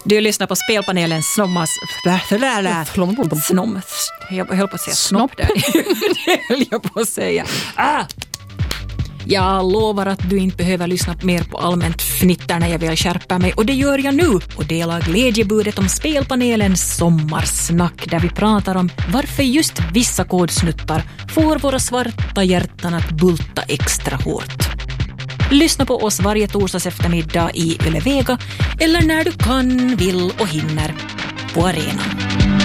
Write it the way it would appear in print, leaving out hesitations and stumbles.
Du lyssnar på spelpanelens sommars... Jag höll på att säga snopp där. Det höll jag på att säga. Jag lovar att du inte behöver lyssna mer på allmänt fnitter när jag vill skärpa mig. Och det gör jag nu. Och delar glädjebudet om spelpanelens sommarsnack. Där vi pratar om varför just vissa kodsnuttar får våra svarta hjärtan att bulta extra hårt. Lyssna på oss varje torsdags eftermiddag i Yle Vega. Eller när du kan, vill och hinner på arenan.